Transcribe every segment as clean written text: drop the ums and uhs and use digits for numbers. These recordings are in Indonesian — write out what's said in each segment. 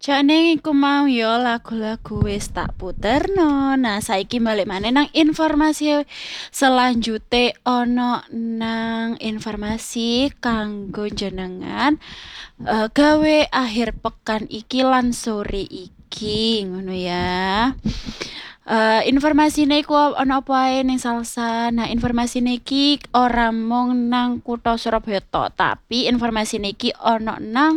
Jane iku mau ya lagu-lagu wis tak puterno. Nah, saiki balik maneh nang informasi selanjutnya ono nang informasi kanggo jenengan gawe akhir pekan iki lan sore iki ngono ya. Informasine iku ono apa ae ning Salsa. Nah, informasine iki ora mung nang kutha Surabaya tok, tapi informasine iki ono nang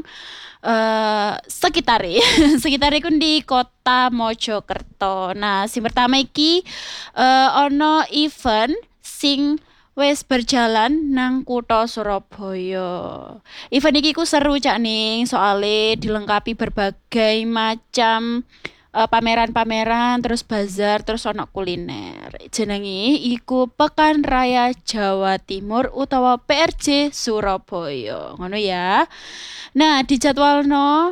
sekitare. Sekitare iku di kota Mojokerto. Nah, sing pertama iki ono event sing wis berjalan nang kutha Surabaya. Event iki ku seru cak ning, soale dilengkapi berbagai macam pameran-pameran, terus bazar, terus ono kuliner. Jenenge iku Pekan Raya Jawa Timur utawa PRJ Surabaya. Ngono ya. Nah, dijadwalno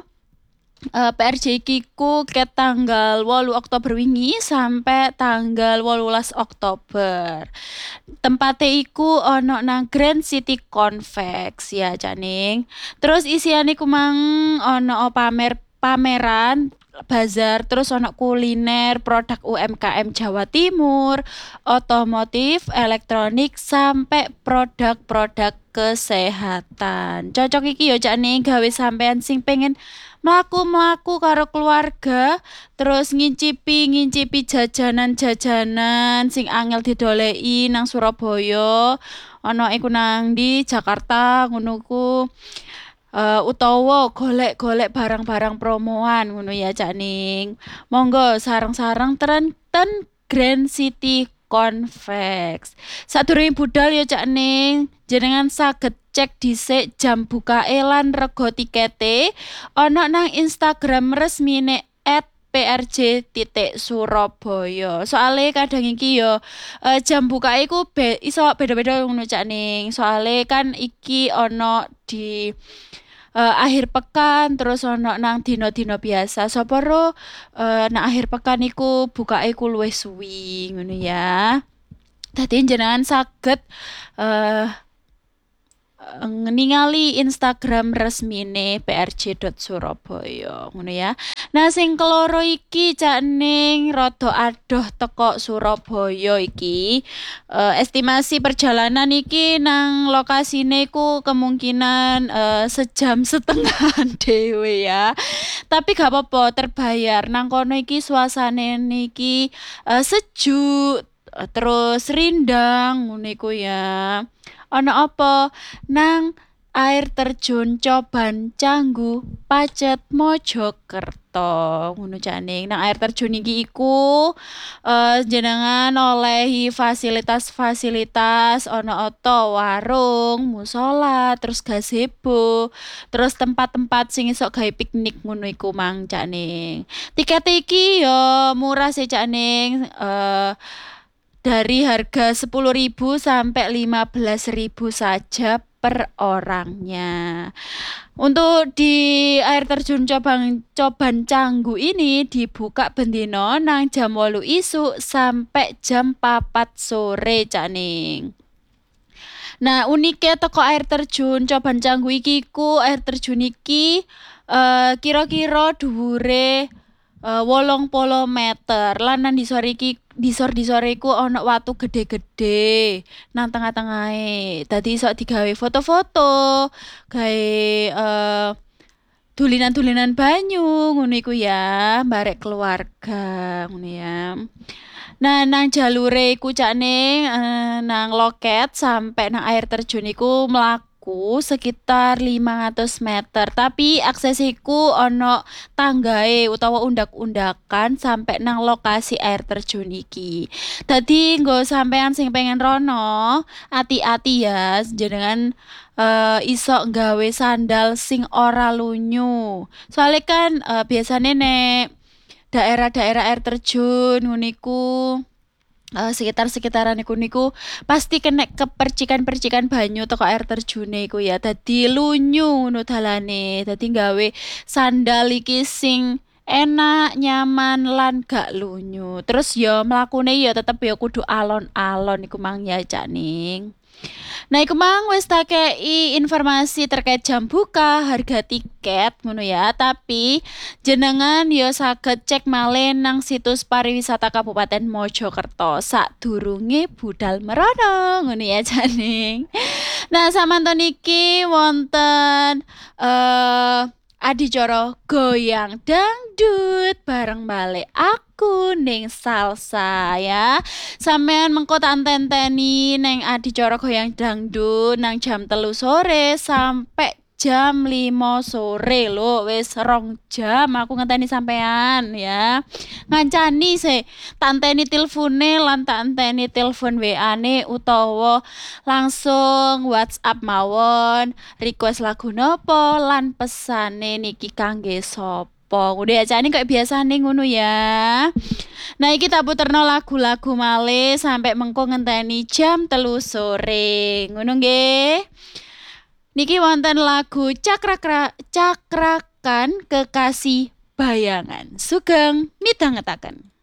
PRJ iki ku ke tanggal 8 Oktober wingi sampai tanggal 18 Oktober. Tempatnya iku ono nang Grand City Convex ya Caning. Terus isiane ku mang ono pameran bazar, terus ono kuliner, produk UMKM Jawa Timur, otomotif, elektronik sampai produk-produk kesehatan. Cocok iki yo Cak nih gawe sampean sing pengen mlaku-mlaku karo keluarga, terus ngincipi jajanan-jajanan sing angel didoleki nang Surabaya, ana iku nang di Jakarta ngono ku. Utawa golek-golek barang-barang promoan ngono ya Cak Ning. Monggo sareng-sareng ten Grand City Convex. Sadurunge budal ya Cak Ning, jenengan saged cek dhisik jam bukae lan rega tikete ana nang Instagram resmine @prj.surabaya. Soale kadang iki yo jam buka iku iso beda-beda ngono Cak Ning. Soale kan iki ono di akhir pekan terus ono nang dino-dino biasa. Sapa ro nang akhir pekan iku bukake ku luwih suwi ngono ya. Dadi jenengan saged eh ningali Instagram resmine prj.surabaya ngono ya. Nah, sing keloro iki Cak Ning rada adoh teko Surabaya iki. Estimasi perjalanan iki nang lokasine ku kemungkinan sejam setengah dhewe ya. Tapi gak apa-apa terbayar. Nang kono iki suasane niki sejuk, terus rindang ngono iku ya. Ono apa nang air terjun Coban Canggu Pacet Mojokerto ngono jane nang air terjun iki iku jenengan olehi fasilitas-fasilitas ono oto warung musola terus gazebo terus tempat-tempat sing iso gawe piknik ngono iku mang jane tiket iki yo murah sih jane dari harga 10.000 sampai 15.000 saja per orangnya. Untuk di air terjun Coban Canggu ini dibuka bendino nang jam 8 isuk sampai jam 4 sore Caning. Nah, uniknya toko air terjun Coban Canggu iki ku air terjun iki kira-kira dhuwure 80 meter lan nang disor iki disor iku ana watu gede-gede nang tengah-tengahe. Dadi iso digawe foto-foto, gawe dulinan-dulinan banyu ngono iku ya, barek keluarga ngono ya. Nah, nang jalure iku cakne nang loket sampai nang air terjun iku mlaku sekitar 500 meter. Tapi akses iku ono tanggae utawa undak-undakan sampai nang lokasi air terjun iki. Dadi nggo sampean sing pengen rono, ati-ati ya jenengan iso nggawe sandal sing ora lunyu. Soalnya kan biasane nek daerah-daerah air terjun nguniku sekitar-sekitaran iku niku pasti kena kepercikan-percikan banyu teko air terjune iku ya. Dadi lunyu ngono dalane. Dadi gawe sandal iki sing enak, nyaman lan gak lunyu. Terus ya mlakune ya tetep ya kudu alon-alon iku mang ya Cak Ning. Nah, iku mang wis tak kei informasi terkait jam buka, harga tiket ngono ya. Tapi jenengan yo saged cek malih nang situs pariwisata Kabupaten Mojokerto sadurunge budal merono ngono ya janing. Nah, samanten iki wonten adicara goyang dangdut bareng balik aku ning salsa ya. Sampean mengko tak tenteni neng adicara goyang dangdut nang jam 3 sore sampai jam 5 sore lho, wis 2 jam aku ngenteni sampean ya. Ngancani se tak anteni tilfune lan tak anteni telepon WA-ne utawa langsung WhatsApp mawon request lagu nopo lan pesane niki kangge sapa. Udah aja nih kayak biasa nih ngono ya. Nah, iki tak puterno lagu-lagu malih sampai mengko ngenteni jam 3 sore. Ngono nggih. Niki wonten lagu cakrakan kekasih bayangan. Sugeng midhangetaken.